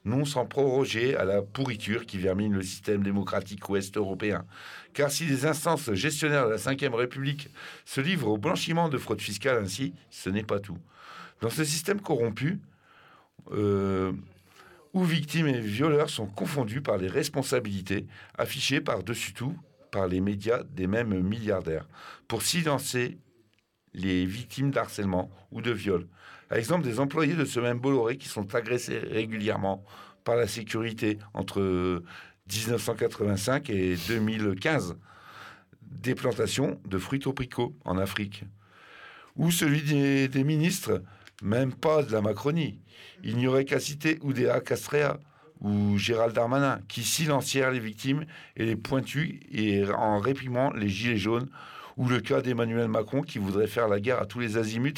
non sans proroger à la pourriture qui vermine le système démocratique ouest européen. Car si les instances gestionnaires de la Ve République se livrent au blanchiment de fraude fiscale ainsi, ce n'est pas tout. Dans ce système corrompu, où victimes et violeurs sont confondus par les responsabilités affichées par-dessus tout par les médias des mêmes milliardaires, pour silencer les victimes d'harcèlement ou de viol. À exemple des employés de ce même Bolloré qui sont agressés régulièrement par la sécurité entre 1985 et 2015. Des plantations de fruits tropicaux en Afrique. Ou celui des ministres, même pas de la Macronie. Il n'y aurait qu'à citer Oudéa Castrea ou Gérald Darmanin, qui silencièrent les victimes et les pointus et en réprimant les gilets jaunes, ou le cas d'Emmanuel Macron qui voudrait faire la guerre à tous les azimuts.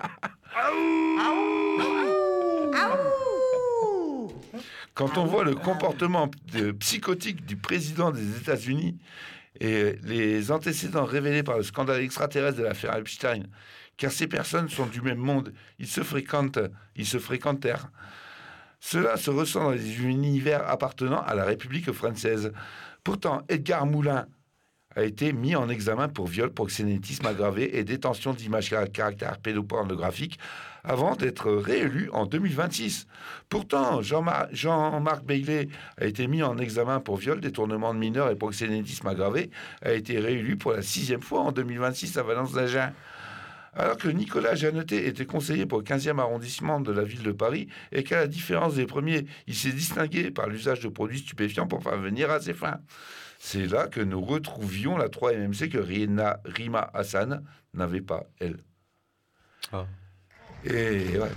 Quand on voit le comportement psychotique du président des États-Unis et les antécédents révélés par le scandale extraterrestre de l'affaire Epstein, car ces personnes sont du même monde, ils se fréquentèrent. Cela se ressent dans les univers appartenant à la République française. Pourtant, Edgar Moulin a été mis en examen pour viol, proxénétisme aggravé et détention d'images à caractère pédopornographique avant d'être réélu en 2026. Pourtant, Jean-Marc Bailey a été mis en examen pour viol, détournement de mineurs et proxénétisme aggravé, a été réélu pour la 6e fois en 2026 à Valence-d'Agen. Alors que Nicolas Jeannetet était conseiller pour le 15e arrondissement de la ville de Paris et qu'à la différence des premiers, il s'est distingué par l'usage de produits stupéfiants pour parvenir à ses fins. C'est là que nous retrouvions la 3MMC que Rima Hassan n'avait pas, elle. Oh. Et ouais.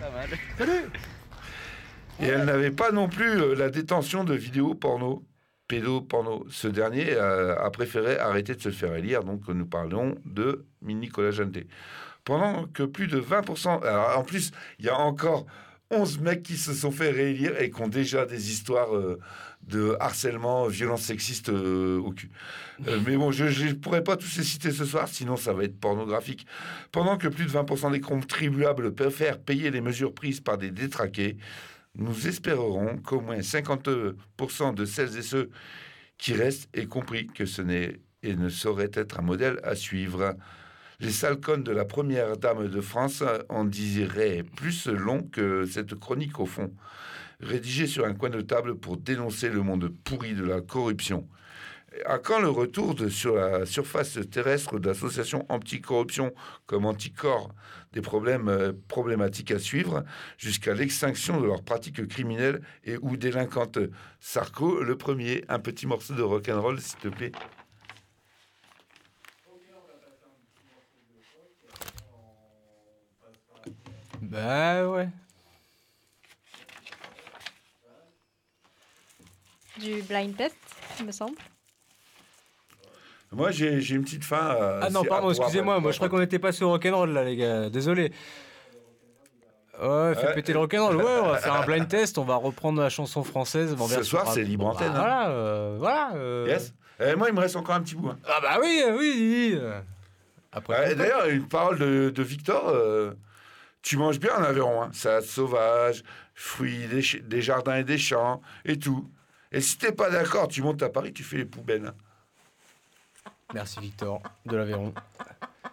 Et elle n'avait pas non plus la détention de vidéos pédoporno. Ce dernier a préféré arrêter de se faire élire, donc nous parlons de Nicolas Jeannetet. Pendant que plus de 20%... Alors en plus, il y a encore 11 mecs qui se sont fait réélire et qui ont déjà des histoires de harcèlement, violence sexiste au cul. Mais bon, je ne pourrais pas tous les citer ce soir, sinon ça va être pornographique. Pendant que plus de 20% des contribuables préfèrent payer les mesures prises par des détraqués, nous espérerons qu'au moins 50% de celles et ceux qui restent aient compris que ce n'est et ne saurait être un modèle à suivre. Les sales connes de la première dame de France en diraient plus long que cette chronique au fond, rédigée sur un coin de table pour dénoncer le monde pourri de la corruption. À quand le retour sur la surface terrestre d'associations anticorruption comme Anticorps, des problématiques à suivre, jusqu'à l'extinction de leurs pratiques criminelles et ou délinquantes. Sarko, le premier, un petit morceau de rock'n'roll, s'il te plaît. Bah ouais. Du blind test, il me semble. Moi, j'ai une petite fin. Ah non, pardon, excusez-moi, moi je crois qu'on était pas sur rock'n'roll là, les gars, désolé. Ouais, fais péter le rock'n'roll. Ouais, on va faire un blind test, on va reprendre la chanson française. Ce soir, c'est libre antenne. Voilà. Yes. Moi, il me reste encore un petit bout. Hein. Ah bah oui. Après. D'ailleurs, une parole de Victor. Tu manges bien en Aveyron, hein. Salade sauvage, fruits des jardins et des champs, et tout. Et si t'es pas d'accord, tu montes à Paris, tu fais les poubelles. Hein. Merci Victor, de l'Aveyron.